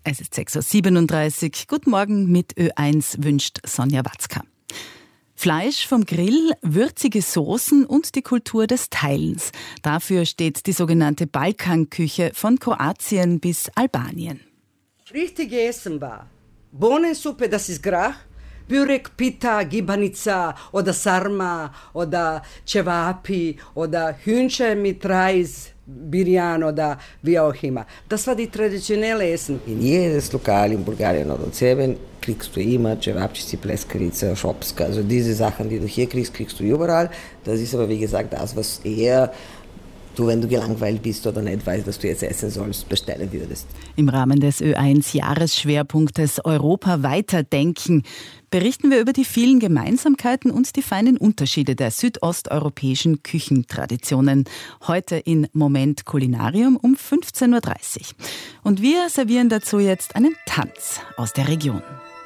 Es ist 6.37 Uhr. Guten Morgen mit Ö1 wünscht Sonja Watzka. Fleisch vom Grill, würzige Soßen und die Kultur des Teilens. Dafür steht die sogenannte Balkanküche von Kroatien bis Albanien. Richtige Essen war Bohnensuppe, das ist Grach, Börek, Pita, Gibanica oder Sarma oder Cevapi oder Hühnchen mit Reis, Birjan oder wie auch immer. Das war die traditionelle Essen. In jedes Lokal in Bulgarien oder Serbien kriegst du immer Cevapcici, Pleskarica, Schopska. Also diese Sachen, die du hier kriegst, kriegst du überall. Das ist aber wie gesagt das, was eher du, wenn du gelangweilt bist oder nicht weißt, was du jetzt essen sollst, bestellen würdest. Im Rahmen des Ö1-Jahresschwerpunktes Europa weiterdenken berichten wir über die vielen Gemeinsamkeiten und die feinen Unterschiede der südosteuropäischen Küchentraditionen. Heute in Moment Kulinarium um 15.30 Uhr. Und wir servieren dazu jetzt einen Tanz aus der Region.